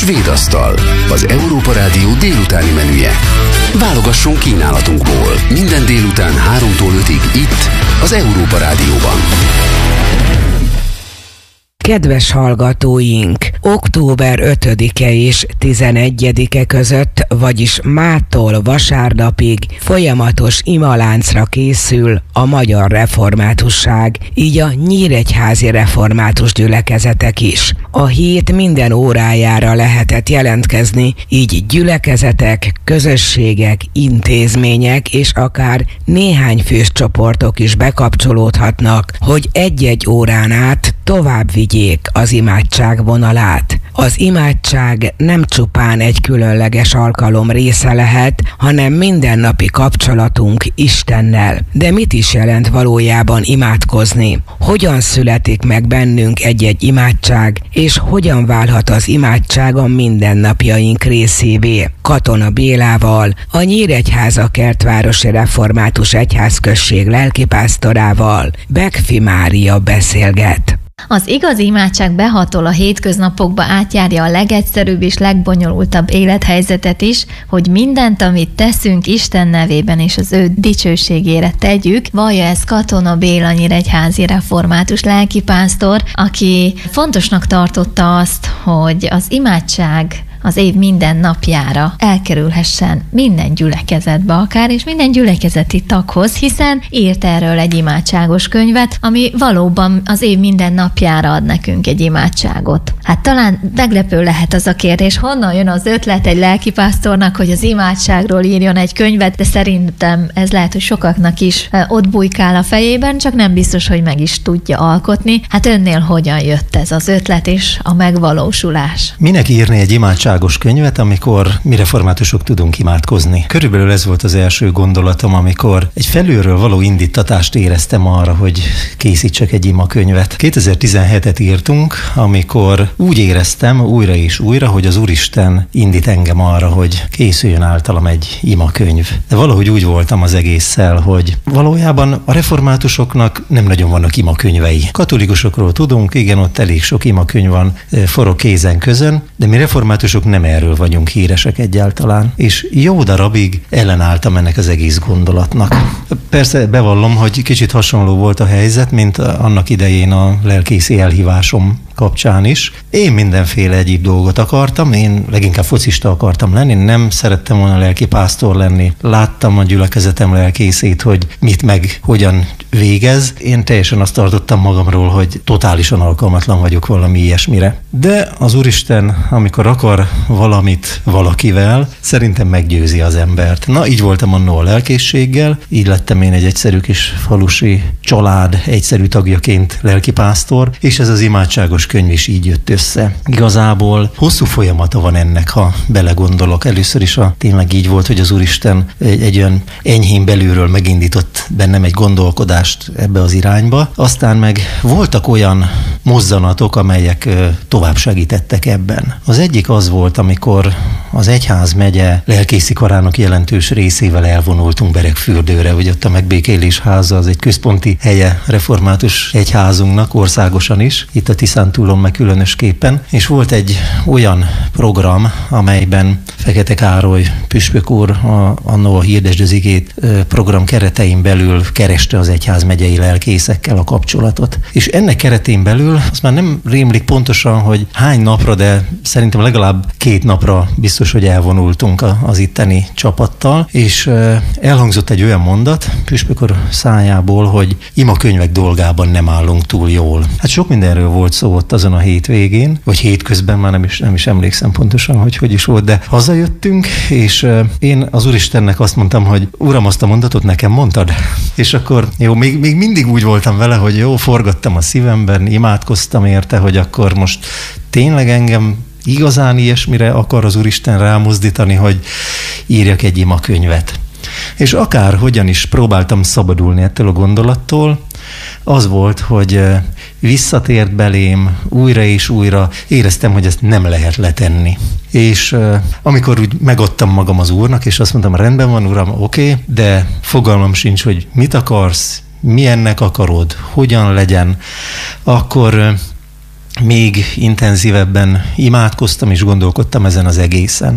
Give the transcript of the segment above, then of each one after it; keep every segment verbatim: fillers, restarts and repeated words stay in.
Svédasztal, az Európa Rádió délutáni menüje. Válogasson kínálatunkból minden délután háromtól ötig itt, az Európa Rádióban. Kedves hallgatóink, október ötödike és tizenegyedike között, vagyis mától vasárnapig folyamatos imaláncra készül a Magyar Reformátusság, így a nyíregyházi református gyülekezetek is. A hét minden órájára lehetett jelentkezni, így gyülekezetek, közösségek, intézmények és akár néhány fős csoportok is bekapcsolódhatnak, hogy egy-egy órán át tovább vigyék az imádság vonalát. Az imádság nem csupán egy különleges alkalom része lehet, hanem mindennapi kapcsolatunk Istennel. De mit is jelent valójában imádkozni? Hogyan születik meg bennünk egy-egy imádság, és hogyan válhat az imádság a mindennapjaink részévé? Katona Bélával, a Nyíregyháza Kertvárosi Református Egyházközség lelkipásztorával Bekfi Mária beszélget. Az igazi imádság behatol a hétköznapokba, átjárja a legegyszerűbb és legbonyolultabb élethelyzetet is, hogy mindent, amit teszünk, Isten nevében és az ő dicsőségére tegyük. Vallja ezt Katona Béla nyíregyházi református lelkipásztor, aki fontosnak tartotta azt, hogy az imádság az év minden napjára elkerülhessen minden gyülekezetbe akár, és minden gyülekezeti taghoz, hiszen írt erről egy imádságos könyvet, ami valóban az év minden napjára ad nekünk egy imádságot. Hát talán meglepő lehet az a kérdés, honnan jön az ötlet egy lelkipásztornak, hogy az imádságról írjon egy könyvet, de szerintem ez lehet, hogy sokaknak is ott bujkál a fejében, csak nem biztos, hogy meg is tudja alkotni. Hát önnél hogyan jött ez az ötlet és a megvalósulás? Minek írni egy imádság könyvet, amikor mi reformátusok tudunk imádkozni? Körülbelül ez volt az első gondolatom, amikor egy felülről való indítatást éreztem arra, hogy készítsek egy imakönyvet. kétezer-tizenhetet írtunk, amikor úgy éreztem újra és újra, hogy az Úristen indít engem arra, hogy készüljön általam egy imakönyv. De valahogy úgy voltam az egésszel, hogy valójában a reformátusoknak nem nagyon vannak imakönyvei. Katolikusokról tudunk, igen, ott elég sok imakönyv van forró kézen közön, de mi reformátusok nem erről vagyunk híresek egyáltalán. És jó darabig ellenálltam ennek az egész gondolatnak. Persze bevallom, hogy kicsit hasonló volt a helyzet, mint annak idején a lelkészi elhívásom kapcsán is. Én mindenféle egyéb dolgot akartam, én leginkább focista akartam lenni, nem szerettem volna lelkipásztor lenni. Láttam a gyülekezetem lelkészét, hogy mit meg hogyan végez. Én teljesen azt tartottam magamról, hogy totálisan alkalmatlan vagyok valami ilyesmire. De az Úristen, amikor akar valamit valakivel, szerintem meggyőzi az embert. Na, így voltam annó a lelkészséggel, így lettem én egy egyszerű kis falusi család egyszerű tagjaként lelkipásztor, és ez az imádságos könyv is így jött össze. Igazából hosszú folyamata van ennek, ha belegondolok. Először is a, tényleg így volt, hogy az Úristen egy, egy olyan enyhén belülről megindított bennem egy gondolkodást ebbe az irányba. Aztán meg voltak olyan mozzanatok, amelyek tovább segítettek ebben. Az egyik az volt, amikor az egyházmegye lelkészi karának jelentős részével elvonultunk Beregfürdőre, hogy ott a Megbékélés háza az egy központi helye református egyházunknak, országosan is, itt a Tiszántúlon meg különösképpen, és volt egy olyan program, amelyben Fekete Károly püspök úr a, annó a Hirdesd az igét program keretein belül kereste az egyházmegyei lelkészekkel a kapcsolatot. És ennek keretén belül, az már nem rémlik pontosan, hogy hány napra, de szerintem legalább két napra biztos, hogy elvonultunk az itteni csapattal, és elhangzott egy olyan mondat püspök úr szájából, hogy imakönyvek dolgában nem állunk túl jól. Hát sok mindenről volt szó ott azon a hétvégén, vagy hétközben, már nem is, nem is emlékszem pontosan, hogy hogy is volt, de hazajöttünk, és én az Úristennek azt mondtam, hogy Uram, azt a mondatot nekem mondtad? És akkor jó, még, még mindig úgy voltam vele, hogy jó, forgattam a szívemben, imádkoztam érte, hogy akkor most tényleg engem igazán ilyesmire akar az Úristen rámozdítani, hogy írjak egy imakönyvet. És akár hogyan is próbáltam szabadulni ettől a gondolattól, az volt, hogy visszatért belém újra és újra, éreztem, hogy ezt nem lehet letenni. És uh, amikor úgy megadtam magam az Úrnak, és azt mondtam, rendben van, Uram, oké, okay, de fogalmam sincs, hogy mit akarsz, milyennek akarod, hogyan legyen, akkor uh, még intenzívebben imádkoztam és gondolkodtam ezen az egészen.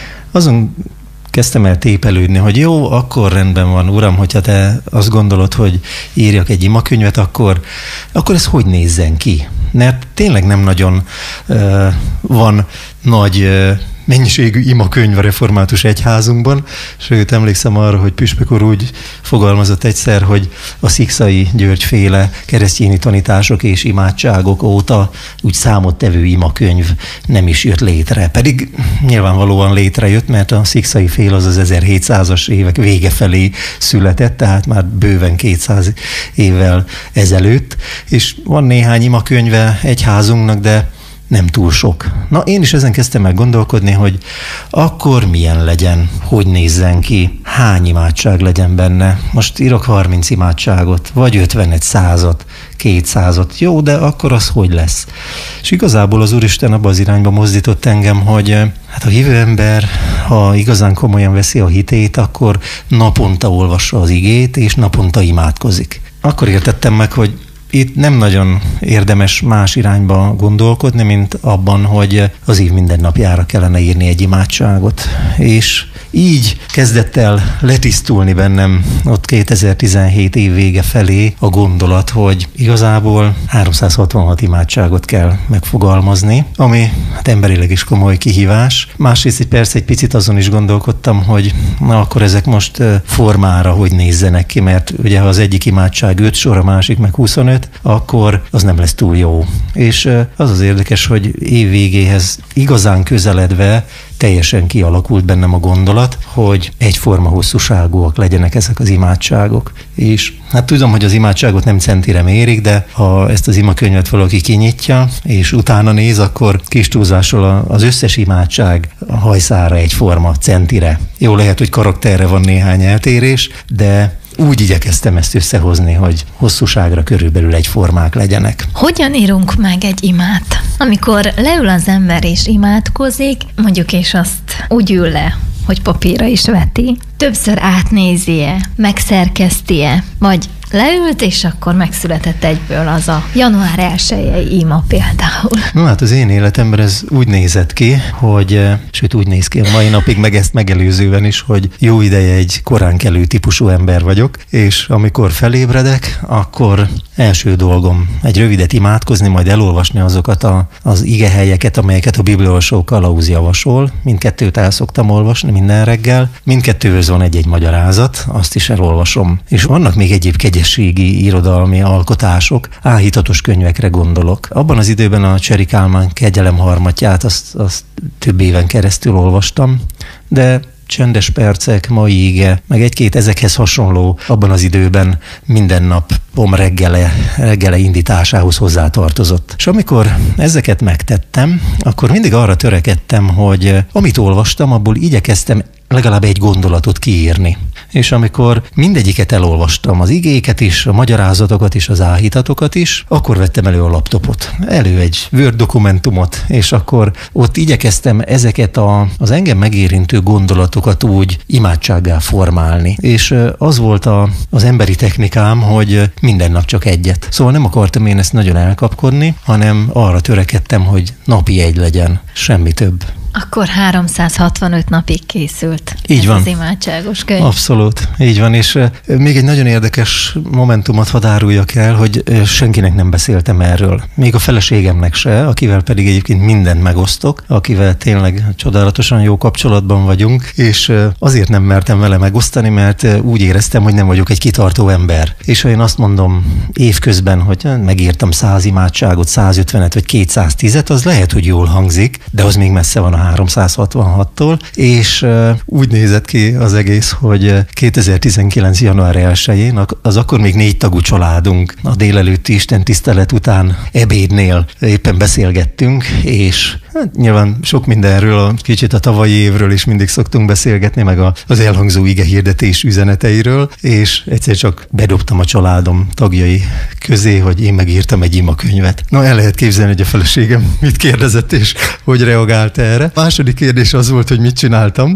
Azon kezdtem el tépelődni, hogy jó, akkor rendben van, Uram, hogyha te azt gondolod, hogy írjak egy imakönyvet, akkor, akkor ez hogy nézzen ki? Mert tényleg nem nagyon uh, van nagy uh, mennyiségű imakönyv a református egyházunkban, sőt, emlékszem arra, hogy püspök úr úgy fogalmazott egyszer, hogy a Szikszai György féle keresztényi tanítások és imádságok óta úgy számottevő imakönyv nem is jött létre. Pedig nyilvánvalóan létrejött, mert a Szikszai fél az az ezerhétszázas évek vége felé született, tehát már bőven kétszáz évvel ezelőtt, és van néhány imakönyve egyházunknak, de nem túl sok. Na, én is ezen kezdtem el gondolkodni, hogy akkor milyen legyen, hogy nézzen ki, hány imádság legyen benne. Most írok harminc imádságot, vagy ötvenet, százat, kétszázat. Jó, de akkor az hogy lesz? És igazából az Úristen abba az irányba mozdított engem, hogy hát a hívő ember, ha igazán komolyan veszi a hitét, akkor naponta olvassa az igét, és naponta imádkozik. Akkor értettem meg, hogy itt nem nagyon érdemes más irányba gondolkodni, mint abban, hogy az év minden napjára kellene írni egy imádságot. És így kezdett el letisztulni bennem ott kétezer-tizenhét év vége felé a gondolat, hogy igazából háromszázhatvanhat imádságot kell megfogalmazni, ami hát emberileg is komoly kihívás. Másrészt persze egy picit azon is gondolkodtam, hogy na akkor ezek most formára hogy nézzenek ki, mert ugye ha az egyik imádság öt sor, a másik meg huszonöt, akkor az nem lesz túl jó. És az az érdekes, hogy év végéhez igazán közeledve teljesen kialakult bennem a gondolat, hogy egyforma hosszúságúak legyenek ezek az imádságok. És hát tudom, hogy az imádságot nem centire mérik, de ha ezt az imakönyvet valaki kinyitja, és utána néz, akkor kis túlzással az összes imádság a hajszára egyforma centire. Jó, lehet, hogy karakterre van néhány eltérés, de úgy igyekeztem ezt összehozni, hogy hosszúságra körülbelül egyformák legyenek. Hogyan írunk meg egy imát? Amikor leül az ember és imádkozik, mondjuk és azt úgy ül le, hogy papírra is veti, többször átnézi-e, megszerkeszti-e, vagy leült, és akkor megszületett egyből az a január elsejei ima például. No, hát az én életemben ez úgy nézett ki, hogy, sőt úgy néz ki a mai napig, meg ezt megelőzően is, hogy jó ideje egy koránkelő típusú ember vagyok, és amikor felébredek, akkor első dolgom egy rövidet imádkozni, majd elolvasni azokat a, az igehelyeket, amelyeket a bibliaolvasó kalauz javasol. Mindkettőt el szoktam olvasni minden reggel. Mindkettőhöz van egy-egy magyarázat, azt is elolvasom. És vannak még egyéb kegyességi irodalmi alkotások, áhítatos könyvekre gondolok. Abban az időben a Cseri Kálmán Kegyelem harmatját, azt, azt több éven keresztül olvastam, de Csendes percek, mai ige, meg egy-két ezekhez hasonló abban az időben minden nap pom reggele, reggele indításához hozzátartozott. És amikor ezeket megtettem, akkor mindig arra törekedtem, hogy amit olvastam, abból igyekeztem legalább egy gondolatot kiírni. És amikor mindegyiket elolvastam, az igéket is, a magyarázatokat is, az áhítatokat is, akkor vettem elő a laptopot, elő egy Word dokumentumot, és akkor ott igyekeztem ezeket a, az engem megérintő gondolatokat úgy imádsággá formálni. És az volt a, az emberi technikám, hogy minden nap csak egyet. Szóval nem akartam én ezt nagyon elkapkodni, hanem arra törekedtem, hogy napi egy legyen, semmi több. Akkor háromszázhatvanöt napig készült. Így van. Az imádságos könyv. Abszolút, így van, és még egy nagyon érdekes momentumot hadd áruljak el, hogy senkinek nem beszéltem erről. Még a feleségemnek se, akivel pedig egyébként mindent megosztok, akivel tényleg csodálatosan jó kapcsolatban vagyunk, és azért nem mertem vele megosztani, mert úgy éreztem, hogy nem vagyok egy kitartó ember. És ha én azt mondom évközben, hogy megírtam száz imádságot, százötvenet vagy kétszáztízet, az lehet, hogy jól hangzik, de az még messze van a háromszázhatvanhattól, és uh, úgy nézett ki az egész, hogy kétezer-tizenkilenc január elsején az akkor még négy tagú családunk a délelőtti Isten tisztelet után ebédnél éppen beszélgettünk, és hát nyilván sok mindenről, a kicsit a tavalyi évről is mindig szoktunk beszélgetni, meg a, az elhangzó igehirdetés üzeneteiről, és egyszer csak bedobtam a családom tagjai közé, hogy én megírtam egy imakönyvet. Na, el lehet képzelni, hogy a feleségem mit kérdezett, és hogy reagált erre. A második kérdés az volt, hogy mit csináltam,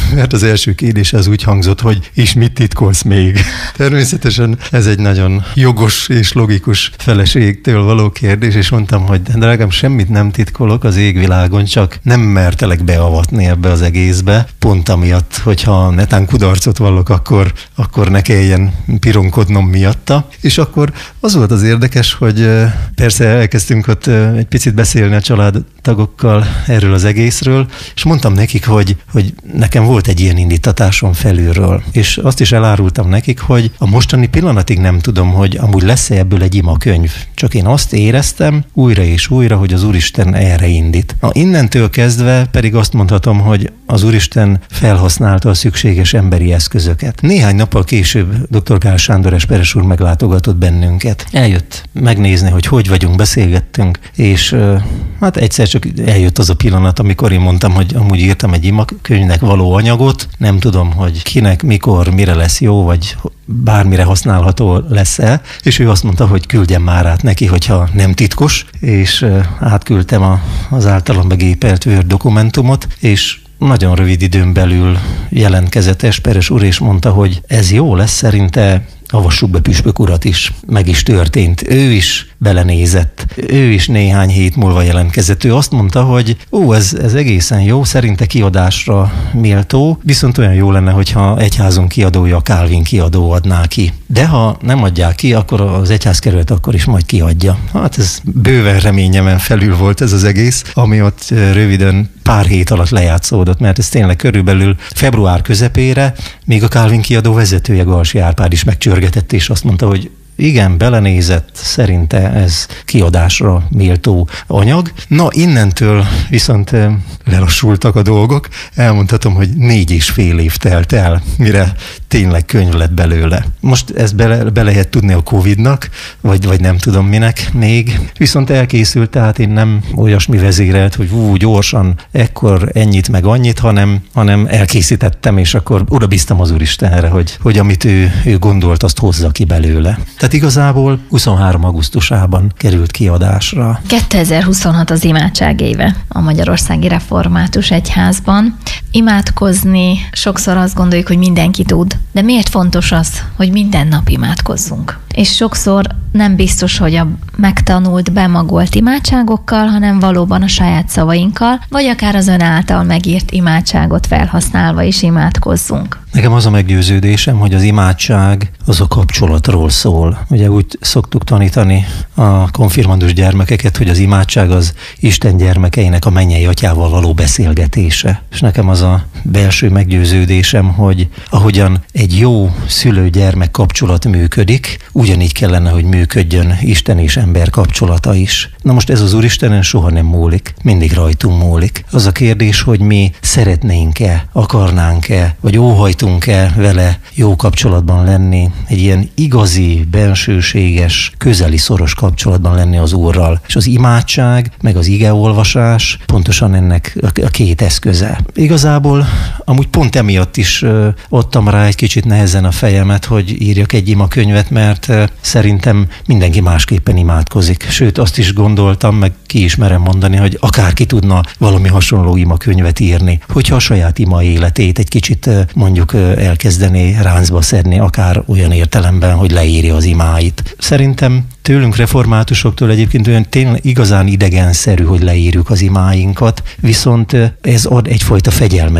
mert az első kérdés az úgy hangzott, hogy és mit titkolsz még? Természetesen ez egy nagyon jogos és logikus feleségtől való kérdés, és mondtam, hogy drágám, semmit nem titkolok az égvilágon, csak nem mertelek beavatni ebbe az egészbe, pont amiatt, hogyha netán kudarcot vallok, akkor, akkor ne kelljen pironkodnom miatta. És akkor az volt az érdekes, hogy persze elkezdtünk ott egy picit beszélni a családtagokkal erről az egészről, és mondtam nekik, hogy, hogy nekem volt egy ilyen indítatásom felülről. És azt is elárultam nekik, hogy a mostani pillanatig nem tudom, hogy amúgy lesz-e ebből egy imakönyv. Csak én azt éreztem újra és újra, hogy az Úristen erre indít. Na, innentől kezdve pedig azt mondhatom, hogy az Úristen felhasználta a szükséges emberi eszközöket. Néhány nappal később dr. Gál Sándor Esperes úr meglátogatott bennünket. Eljött megnézni, hogy hogy vagyunk, beszélgettünk, és hát egyszer csak eljött az a pillanat, amikor én mondtam, hogy amúgy írtam egy imakönyvnek való anyagot, nem tudom, hogy kinek, mikor, mire lesz jó, vagy bármire használható lesz-e, és ő azt mondta, hogy küldjem már át neki, hogyha nem titkos, és átküldtem a, az általam begépelt Word dokumentumot, és nagyon rövid időn belül jelentkezett Esperes úr, és mondta, hogy ez jó lesz, szerinte avassuk be Püspök urat is. Meg is történt. Ő is belenézett. Ő is néhány hét múlva jelentkezett. Ő azt mondta, hogy ó, ez, ez egészen jó, szerinte kiadásra méltó, viszont olyan jó lenne, hogyha egyházunk kiadója, a Calvin kiadó adná ki. De ha nem adják ki, akkor az egyházkerület akkor is majd kiadja. Hát ez bőven reményemen felül volt ez az egész, ami ott röviden pár hét alatt lejátszódott, mert ez tényleg körülbelül február közepére még a Calvin kiadó vezetője, Galsi Árpád is megcsörgetett, és azt mondta, hogy igen, belenézett, szerinte ez kiadásra méltó anyag. Na, innentől viszont lelassultak a dolgok. Elmondhatom, hogy négy és fél év telt el, mire tényleg könyv lett belőle. Most ezt be, be lehet tudni a Covidnak, vagy, vagy nem tudom minek még. Viszont elkészült, tehát én nem olyasmi vezérelt, hogy ú, gyorsan, ekkor ennyit meg annyit, hanem, hanem elkészítettem, és akkor oda bíztam az Úristenre, hogy, hogy amit ő, ő gondolt, azt hozza ki belőle. Tehát igazából huszonhárom augusztusában került kiadásra. kétezer-huszonhat az imádság éve a Magyarországi Református Egyházban. Imádkozni, sokszor azt gondoljuk, hogy mindenki tud, de miért fontos az, hogy minden nap imádkozzunk? És sokszor nem biztos, hogy a megtanult, bemagolt imádságokkal, hanem valóban a saját szavainkkal, vagy akár az ön által megírt imádságot felhasználva is imádkozzunk. Nekem az a meggyőződésem, hogy az imádság az a kapcsolatról szól. Ugye úgy szoktuk tanítani a konfirmandus gyermekeket, hogy az imádság az Isten gyermekeinek a mennyei atyával való beszélgetése. És nekem az a belső meggyőződésem, hogy ahogyan egy jó szülő-gyermek kapcsolat működik, ugyanígy kellene, hogy működjön Isten és ember kapcsolata is. Na most ez az Úristenen soha nem múlik, mindig rajtunk múlik. Az a kérdés, hogy mi szeretnénk-e, akarnánk-e, vagy óhajtunk-e vele jó kapcsolatban lenni, egy ilyen igazi, bensőséges, közeli, szoros kapcsolatban lenni az Úrral. És az imádság, meg az igeolvasás pontosan ennek a két eszköze. Igazából amúgy pont emiatt is ö, adtam rá egy kicsit nehezen a fejemet, hogy írjak egy imakönyvet, mert ö, szerintem mindenki másképpen imádkozik. Sőt, azt is gondoltam, meg ki is merem mondani, hogy akárki tudna valami hasonló imakönyvet írni, hogyha a saját ima életét egy kicsit ö, mondjuk ö, elkezdené ráncba szedni, akár olyan értelemben, hogy leírja az imáit. Szerintem tőlünk reformátusoktól egyébként olyan tényleg igazán idegenszerű, hogy leírjuk az imáinkat, viszont ez ad egyfajta fegyelmet